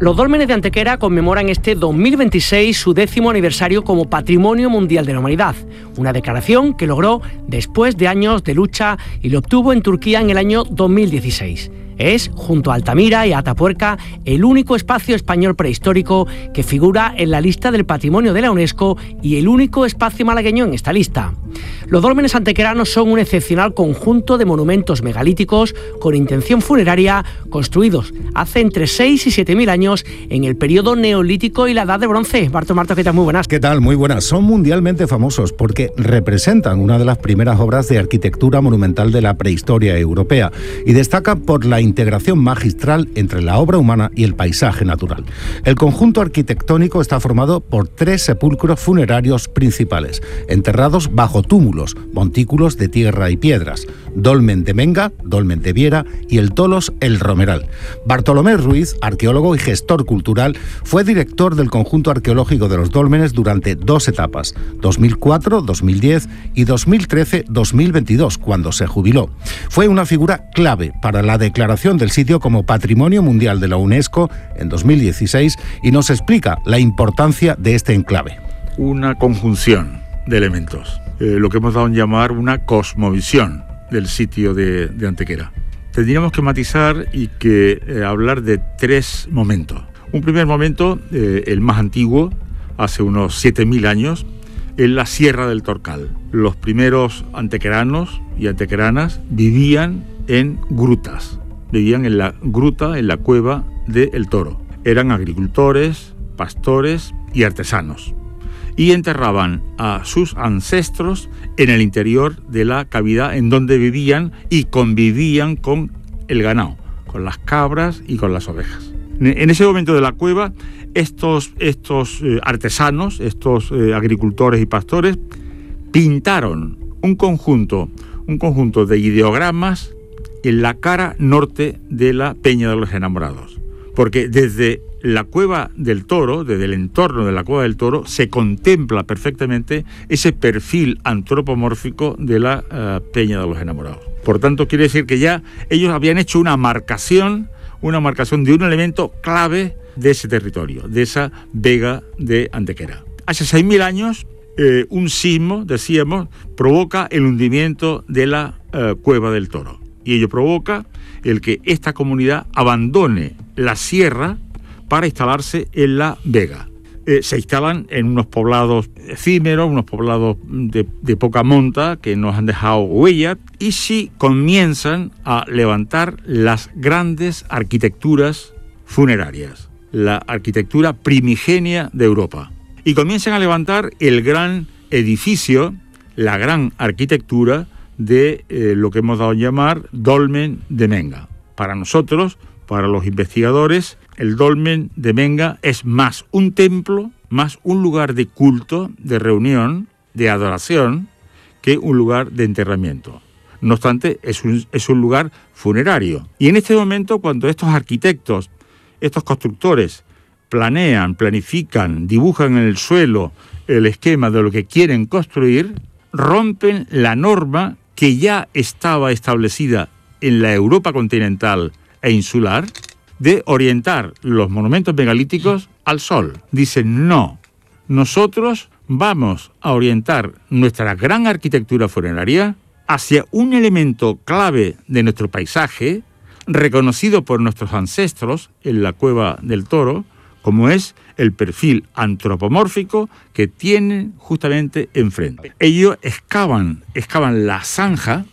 Los dólmenes de Antequera conmemoran este 2026 su 10º aniversario como Patrimonio Mundial de la Humanidad, una declaración que logró después de años de lucha y lo obtuvo en Turquía en el año 2016. Es, junto a Altamira y a Atapuerca, el único espacio español prehistórico que figura en la lista del Patrimonio de la UNESCO y el único espacio malagueño en esta lista. Los dólmenes antequeranos son un excepcional conjunto de monumentos megalíticos con intención funeraria construidos hace entre 6 y 7.000 años en el periodo neolítico y la Edad de Bronce. Marto, ¿qué tal? Muy buenas. ¿Qué tal? Muy buenas. Son mundialmente famosos porque representan una de las primeras obras de arquitectura monumental de la prehistoria europea y destacan por la integración magistral entre la obra humana y el paisaje natural. El conjunto arquitectónico está formado por 3 sepulcros funerarios principales, enterrados bajo túmulos, montículos de tierra y piedras: Dolmen de Menga, Dolmen de Viera y el Tolos El Romeral. Bartolomé Ruiz, arqueólogo y gestor cultural, fue director del conjunto arqueológico de los dólmenes durante 2 etapas, 2004, 2010 y 2013-2022, cuando se jubiló. Fue una figura clave para la declaración del sitio como Patrimonio Mundial de la UNESCO en 2016 y nos explica la importancia de este enclave. Una conjunción de elementos, lo que hemos dado en llamar una cosmovisión del sitio de Antequera. Tendríamos que matizar y hablar de 3 momentos. Un primer momento, el más antiguo, hace unos 7.000 años, en la Sierra del Torcal. Los primeros antequeranos y antequeranas vivían en grutas, vivían en la gruta, en la cueva del Toro. Eran agricultores, pastores y artesanos. Y enterraban a sus ancestros en el interior de la cavidad en donde vivían y convivían con el ganado, con las cabras y con las ovejas. En ese momento de la cueva, estos artesanos, estos agricultores y pastores, pintaron un conjunto de ideogramas en la cara norte de la Peña de los Enamorados. Porque desde la Cueva del Toro, desde el entorno de la Cueva del Toro, se contempla perfectamente ese perfil antropomórfico de la Peña de los Enamorados. Por tanto, quiere decir que ya ellos habían hecho una marcación de un elemento clave de ese territorio, de esa vega de Antequera. Hace 6.000 años, un sismo, decíamos, provoca el hundimiento de la Cueva del Toro. Y ello provoca el que esta comunidad abandone la sierra para instalarse en la vega. Se instalan en unos poblados efímeros, unos poblados de poca monta que nos han dejado huella, y sí comienzan a levantar las grandes arquitecturas funerarias, la arquitectura primigenia de Europa. Y comienzan a levantar el gran edificio, la gran arquitectura de lo que hemos dado a llamar Dolmen de Menga. Para nosotros, para los investigadores, el Dolmen de Menga es más un templo, más un lugar de culto, de reunión, de adoración, que un lugar de enterramiento. No obstante, es un lugar funerario. Y en este momento, cuando estos arquitectos, estos constructores, planean, planifican, dibujan en el suelo el esquema de lo que quieren construir, rompen la norma que ya estaba establecida en la Europa continental e insular, de orientar los monumentos megalíticos al sol. Dicen, no, nosotros vamos a orientar nuestra gran arquitectura funeraria hacia un elemento clave de nuestro paisaje, reconocido por nuestros ancestros en la Cueva del Toro, como es el perfil antropomórfico que tienen justamente enfrente. Ellos excavan la zanja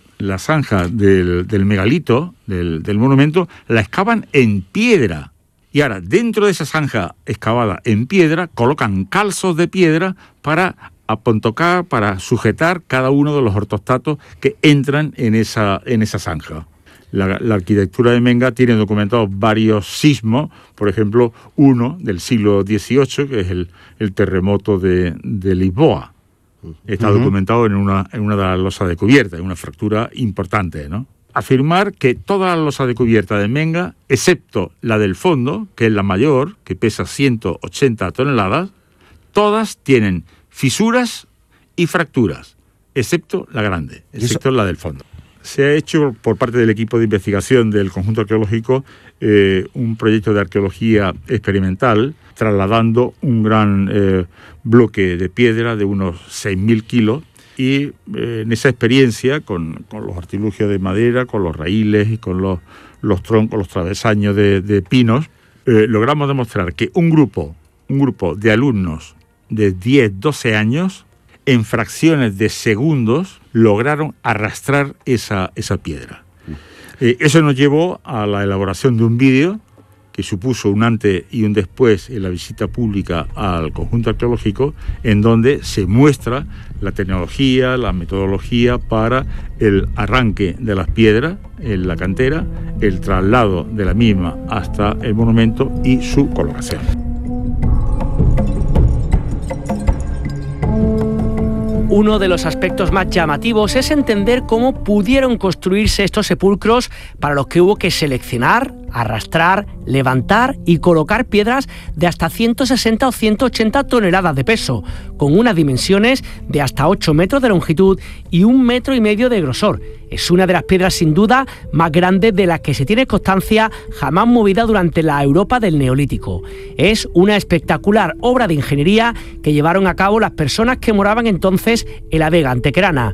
del megalito, del monumento, la excavan en piedra. Y ahora, dentro de esa zanja excavada en piedra, colocan calzos de piedra para apontocar, para sujetar cada uno de los ortostatos que entran en esa zanja. La arquitectura de Menga tiene documentados varios sismos, por ejemplo, uno del siglo XVIII, que es el terremoto de Lisboa. Está documentado en una de las losas de cubierta, en una fractura importante, ¿no? Afirmar que todas las losas de cubierta de Menga, excepto la del fondo, que es la mayor, que pesa 180 toneladas, todas tienen fisuras y fracturas, excepto la grande, excepto la del fondo. Se ha hecho por parte del equipo de investigación del conjunto arqueológico un proyecto de arqueología experimental, trasladando un gran bloque de piedra de unos 6.000 kilos, y en esa experiencia, con los artilugios de madera, con los raíles y con los troncos, los travesaños de pinos, logramos demostrar que un grupo de alumnos de 10, 12 años, en fracciones de segundos, lograron arrastrar esa piedra. Eso nos llevó a la elaboración de un vídeo que supuso un antes y un después en la visita pública al conjunto arqueológico, en donde se muestra la tecnología, la metodología para el arranque de las piedras en la cantera, el traslado de la misma hasta el monumento y su colocación. Uno de los aspectos más llamativos es entender cómo pudieron construirse estos sepulcros para los que hubo que seleccionar, arrastrar, levantar y colocar piedras de hasta 160 o 180 toneladas de peso, con unas dimensiones de hasta 8 metros de longitud y 1,5 metros de grosor. Es una de las piedras sin duda más grandes de las que se tiene constancia jamás movida durante la Europa del Neolítico. Es una espectacular obra de ingeniería que llevaron a cabo las personas que moraban entonces en la Vega Antequerana.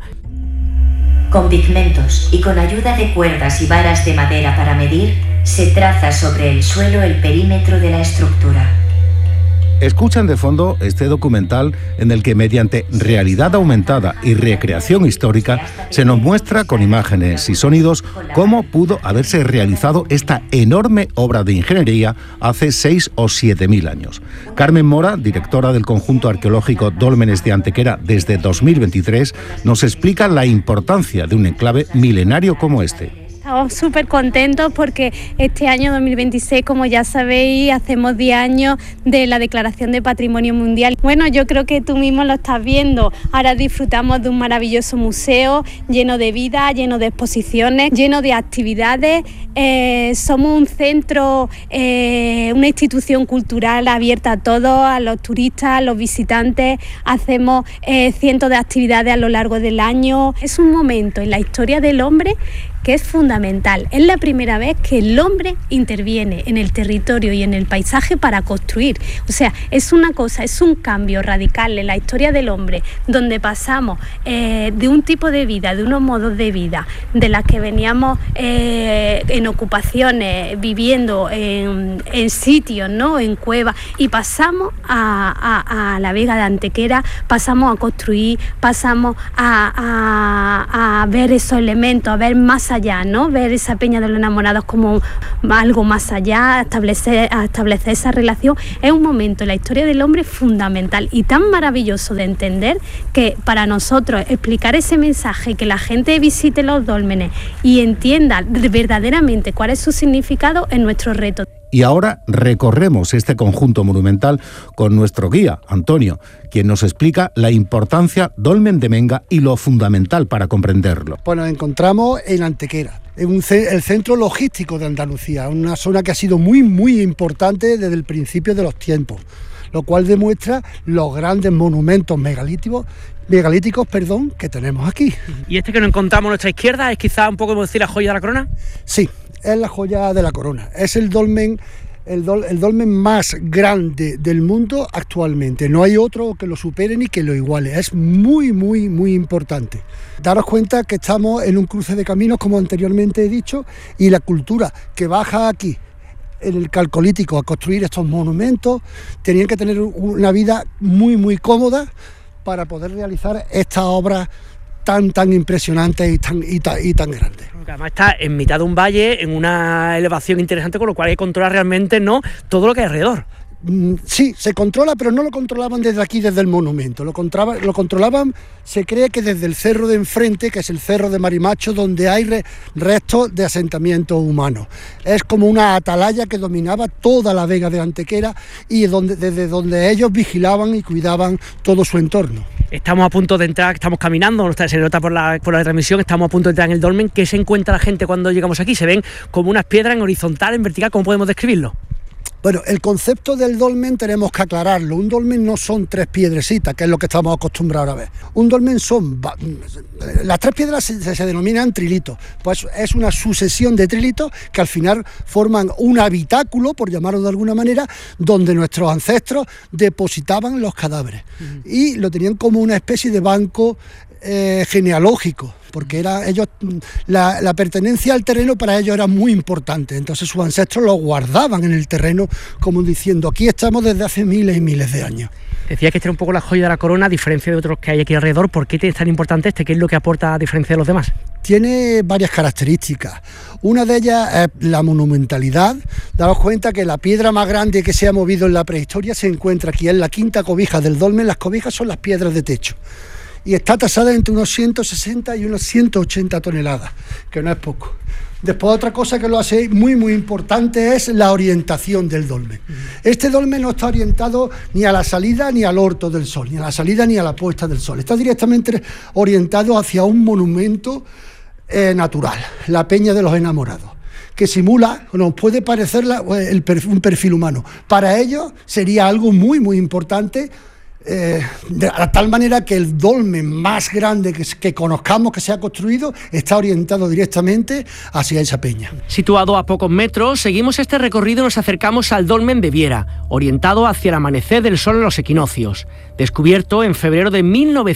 Con pigmentos y con ayuda de cuerdas y varas de madera para medir, se traza sobre el suelo el perímetro de la estructura. Escuchan de fondo este documental en el que, mediante realidad aumentada y recreación histórica, se nos muestra con imágenes y sonidos cómo pudo haberse realizado esta enorme obra de ingeniería hace 6 o 7.000 años. Carmen Mora, directora del conjunto arqueológico Dólmenes de Antequera desde 2023, nos explica la importancia de un enclave milenario como este. Estamos súper contentos porque este año 2026, como ya sabéis, hacemos 10 años de la Declaración de Patrimonio Mundial. Bueno, yo creo que tú mismo lo estás viendo. Ahora disfrutamos de un maravilloso museo lleno de vida, lleno de exposiciones, lleno de actividades. Somos un centro, una institución cultural abierta a todos, a los turistas, a los visitantes. Hacemos cientos de actividades a lo largo del año. Es un momento en la historia del hombre que es fundamental. Es la primera vez que el hombre interviene en el territorio y en el paisaje para construir. O sea, es una cosa, es un cambio radical en la historia del hombre, donde pasamos de un tipo de vida, de unos modos de vida, de las que veníamos en ocupaciones, viviendo en sitios, ¿no?, en cuevas, y pasamos a la Vega de Antequera, pasamos a construir, pasamos a ver esos elementos, a ver más allá, ¿no? Ver esa Peña de los Enamorados como algo más allá, establecer esa relación. Es un momento en la historia del hombre fundamental y tan maravilloso de entender, que para nosotros explicar ese mensaje, que la gente visite los dólmenes y entienda verdaderamente cuál es su significado, es nuestro reto. Y ahora recorremos este conjunto monumental con nuestro guía, Antonio, quien nos explica la importancia Dolmen de Menga y lo fundamental para comprenderlo. Pues nos encontramos en Antequera, el centro logístico de Andalucía, una zona que ha sido muy, muy importante desde el principio de los tiempos, lo cual demuestra los grandes monumentos megalíticos que tenemos aquí. ¿Y este que nos encontramos a nuestra izquierda es quizá un poco, como decir, la joya de la corona? Sí, es la joya de la corona. Es el dolmen más grande del mundo actualmente. No hay otro que lo supere ni que lo iguale. Es muy, muy, muy importante. Daros cuenta que estamos en un cruce de caminos, como anteriormente he dicho, y la cultura que baja aquí en el Calcolítico a construir estos monumentos tenían que tener una vida muy, muy cómoda para poder realizar estas obras tan impresionantes y tan grandes. Además está en mitad de un valle, en una elevación interesante, con lo cual hay que controlar realmente, ¿no?, todo lo que hay alrededor. Sí, se controla, pero no lo controlaban desde aquí, desde el monumento. Lo controlaban, se cree que desde el cerro de enfrente, que es el cerro de Marimacho, donde hay restos de asentamientos humanos. Es como una atalaya que dominaba toda la Vega de Antequera y desde donde ellos vigilaban y cuidaban todo su entorno. Estamos a punto de entrar, estamos caminando, se nota por la transmisión, estamos a punto de entrar en el dolmen. ¿Qué se encuentra la gente cuando llegamos aquí? Se ven como unas piedras en horizontal, en vertical, ¿cómo podemos describirlo? Bueno, el concepto del dolmen tenemos que aclararlo. Un dolmen no son 3 piedrecitas, que es lo que estamos acostumbrados a ver. Un dolmen son... Las 3 piedras se denominan trilitos. Pues es una sucesión de trilitos que al final forman un habitáculo, por llamarlo de alguna manera, donde nuestros ancestros depositaban los cadáveres. Y lo tenían como una especie de banco genealógico, porque la pertenencia al terreno para ellos era muy importante. Entonces sus ancestros lo guardaban en el terreno como diciendo, aquí estamos desde hace miles y miles de años. Decía que este era un poco la joya de la corona, a diferencia de otros que hay aquí alrededor. ¿Por qué es tan importante este? ¿Qué es lo que aporta a diferencia de los demás? Tiene varias características. Una de ellas es la monumentalidad. Daos cuenta que la piedra más grande que se ha movido en la prehistoria se encuentra aquí, en la quinta cobija del dolmen. Las cobijas son las piedras de techo. Y está tasada entre unos 160 y unos 180 toneladas, que no es poco. Después otra cosa que lo hace muy muy importante es la orientación del dolmen. Este dolmen no está orientado ni a la salida ni al orto del sol, ni a la salida ni a la puesta del sol. Está directamente orientado hacia un monumento natural, la Peña de los Enamorados, que simula, nos puede parecer un perfil humano. Para ellos sería algo muy muy importante, de tal manera que el dolmen más grande que conozcamos que se ha construido está orientado directamente hacia esa peña. Situado a pocos metros, seguimos este recorrido y nos acercamos al dolmen de Viera, orientado hacia el amanecer del sol en los equinoccios. Descubierto en febrero de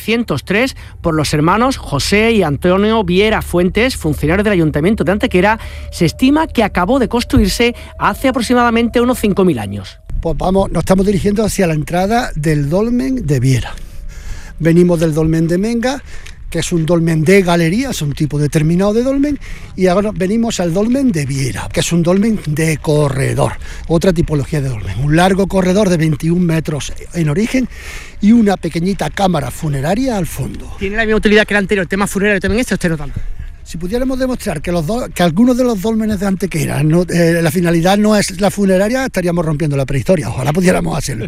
1903 por los hermanos José y Antonio Viera Fuentes, funcionarios del Ayuntamiento de Antequera, se estima que acabó de construirse hace aproximadamente unos 5.000 años. Pues nos estamos dirigiendo hacia la entrada del dolmen de Viera. Venimos del dolmen de Menga, que es un dolmen de galería, es un tipo determinado de dolmen, y ahora venimos al dolmen de Viera, que es un dolmen de corredor, otra tipología de dolmen. Un largo corredor de 21 metros en origen y una pequeña cámara funeraria al fondo. ¿Tiene la misma utilidad que el anterior, el tema funerario también usted no tanto? Si pudiéramos demostrar que algunos de los dólmenes de Antequera, la finalidad no es la funeraria, estaríamos rompiendo la prehistoria. Ojalá pudiéramos hacerlo.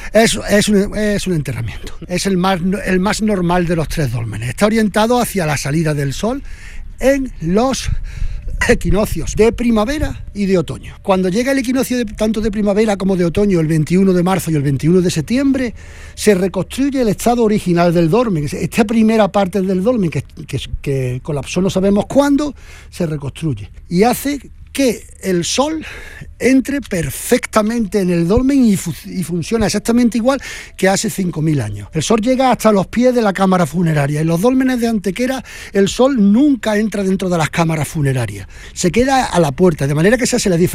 Es un enterramiento. Es el más normal de los 3 dólmenes. Está orientado hacia la salida del sol en los equinoccios de primavera y de otoño. Cuando llega el equinoccio tanto de primavera como de otoño, el 21 de marzo y el 21 de septiembre, se reconstruye el estado original del dolmen. Esta primera parte del dolmen que colapsó no sabemos cuándo, se reconstruye y hace que el sol entre perfectamente en el dolmen y funciona exactamente igual que hace 5.000 años. El sol llega hasta los pies de la cámara funeraria. En los dólmenes de Antequera el sol nunca entra dentro de las cámaras funerarias. Se queda a la puerta, de manera que se hace la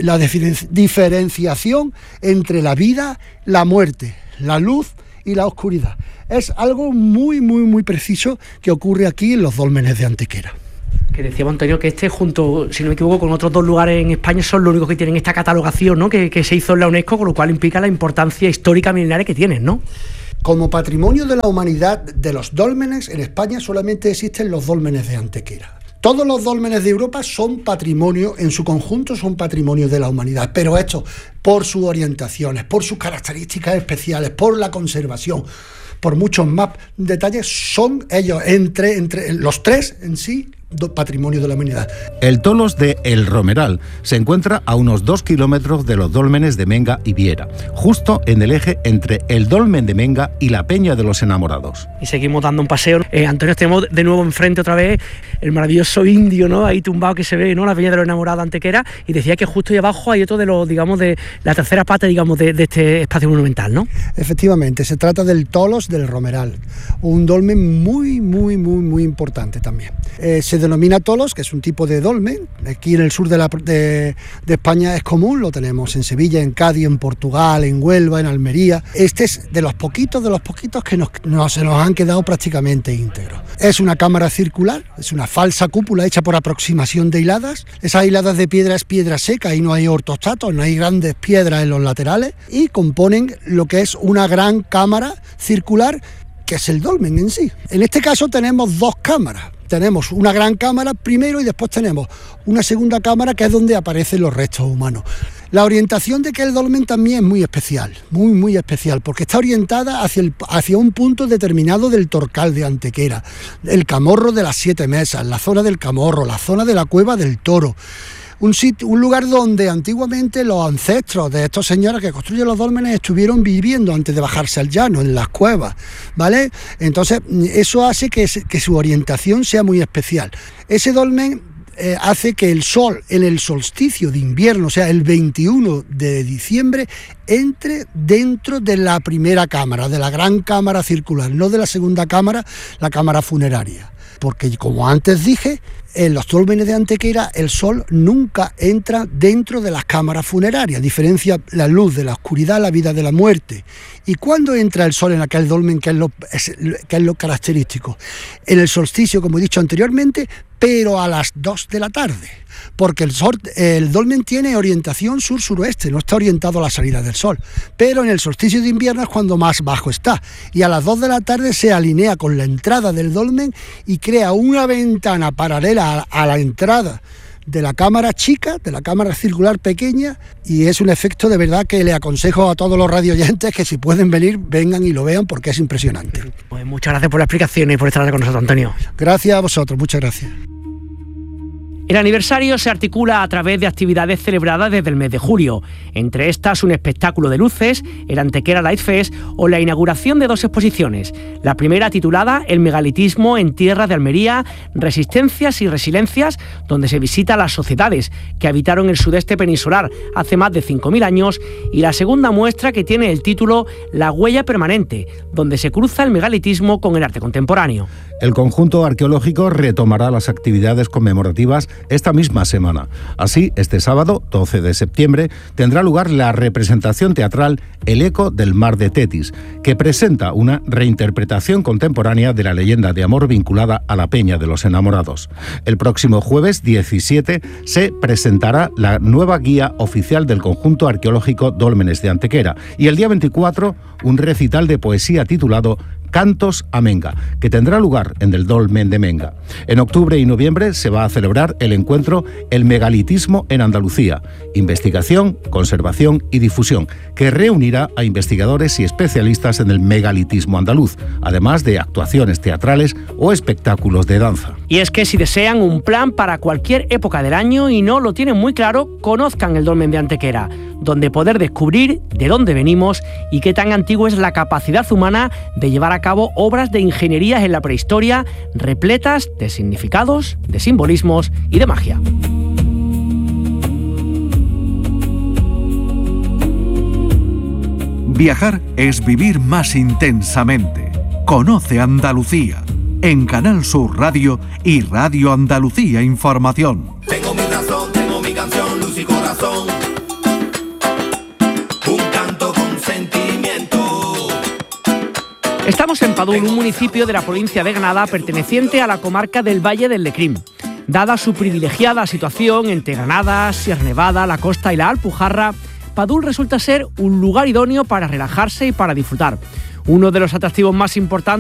diferenciación entre la vida, la muerte, la luz y la oscuridad. Es algo muy, muy, muy preciso que ocurre aquí en los dólmenes de Antequera. Que decía Antonio que junto, si no me equivoco, con otros 2 lugares en España son los únicos que tienen esta catalogación, ¿no? que se hizo en la UNESCO, con lo cual implica la importancia histórica milenaria que tienen, ¿no? Como patrimonio de la humanidad de los dólmenes, en España solamente existen los dólmenes de Antequera. Todos los dólmenes de Europa son patrimonio, en su conjunto son patrimonio de la humanidad, pero estos, por sus orientaciones, por sus características especiales, por la conservación, por muchos más detalles, son ellos, entre los 3 en sí, patrimonio de la humanidad. El Tolos de El Romeral se encuentra a unos 2 kilómetros de los dólmenes de Menga y Viera, justo en el eje entre el dolmen de Menga y la Peña de los Enamorados. Y seguimos dando un paseo. Antonio, tenemos de nuevo enfrente otra vez el maravilloso indio, ¿no? Ahí tumbado que se ve, ¿no? La Peña de los Enamorados Antequera, y decía que justo ahí abajo hay otro de los, digamos, de la tercera pata, digamos, de este espacio monumental, ¿no? Efectivamente, se trata del Tolos del Romeral, un dolmen muy, muy, muy, muy importante también. Se denomina tolos, que es un tipo de dolmen. Aquí en el sur de España es común, lo tenemos en Sevilla, en Cádiz, en Portugal, en Huelva, en Almería. Este es de los poquitos que se nos han quedado prácticamente íntegros. Es una cámara circular, es una falsa cúpula hecha por aproximación de hiladas. Esas hiladas de piedra es piedra seca y no hay ortostatos, no hay grandes piedras en los laterales, y componen lo que es una gran cámara circular, que es el dolmen en sí. En este caso tenemos 2 cámaras. Tenemos una gran cámara primero y después tenemos una segunda cámara, que es donde aparecen los restos humanos. La orientación de aquel dolmen también es muy especial, muy, muy especial, porque está orientada hacia un punto determinado del Torcal de Antequera, el Camorro de las 7 Mesas, la zona del Camorro, la zona de la Cueva del Toro. un lugar donde antiguamente los ancestros de estos señores que construyen los dólmenes estuvieron viviendo antes de bajarse al llano, en las cuevas, ¿vale? Entonces, eso hace que su orientación sea muy especial. Ese dolmen hace que el sol en el solsticio de invierno, o sea, el 21 de diciembre, entre dentro de la primera cámara, de la gran cámara circular, no de la segunda cámara, la cámara funeraria. Porque, como antes dije, en los dólmenes de Antequera el sol nunca entra dentro de las cámaras funerarias, diferencia la luz de la oscuridad, la vida de la muerte. ¿Y cuándo entra el sol en aquel dolmen, que es lo característico? En el solsticio, como he dicho anteriormente, pero a las 2 de la tarde, porque el dolmen tiene orientación sur-suroeste, no está orientado a la salida del sol, pero en el solsticio de invierno es cuando más bajo está, y a las 2 de la tarde se alinea con la entrada del dolmen y crea una ventana paralela a la entrada de la cámara chica, de la cámara circular pequeña, y es un efecto de verdad que le aconsejo a todos los radioyentes que si pueden venir, vengan y lo vean, porque es impresionante. Pues muchas gracias por la explicación y por estar con nosotros, Antonio. Gracias a vosotros, muchas gracias. El aniversario se articula a través de actividades celebradas desde el mes de julio, entre estas un espectáculo de luces, el Antequera Light Fest o la inauguración de 2 exposiciones. La primera titulada El megalitismo en tierras de Almería, resistencias y resiliencias, donde se visita las sociedades que habitaron el sudeste peninsular hace más de 5.000 años, y la segunda muestra, que tiene el título La huella permanente, donde se cruza el megalitismo con el arte contemporáneo. El conjunto arqueológico retomará las actividades conmemorativas esta misma semana. Así, este sábado, 12 de septiembre, tendrá lugar la representación teatral El eco del mar de Tetis, que presenta una reinterpretación contemporánea de la leyenda de amor vinculada a la Peña de los Enamorados. El próximo jueves 17 se presentará la nueva guía oficial del conjunto arqueológico Dólmenes de Antequera, y el día 24 un recital de poesía titulado Cantos a Menga, que tendrá lugar en el Dolmen de Menga. En octubre y noviembre se va a celebrar el encuentro El megalitismo en Andalucía, investigación, conservación y difusión, que reunirá a investigadores y especialistas en el megalitismo andaluz, además de actuaciones teatrales o espectáculos de danza. Y es que si desean un plan para cualquier época del año y no lo tienen muy claro, conozcan el Dolmen de Antequera, donde poder descubrir de dónde venimos y qué tan antiguo es la capacidad humana de llevar a cabo obras de ingeniería en la prehistoria repletas de significados, de simbolismos y de magia. Viajar es vivir más intensamente. Conoce Andalucía en Canal Sur Radio y Radio Andalucía Información. Tengo mi razón, tengo mi canción, luz y corazón. Un canto con sentimiento. Estamos en Padul, un municipio de la provincia de Granada perteneciente a la comarca del Valle del Lecrín. Dada su privilegiada situación entre Granada, Sierra Nevada, la costa y la Alpujarra, Padul resulta ser un lugar idóneo para relajarse y para disfrutar. Uno de los atractivos más importantes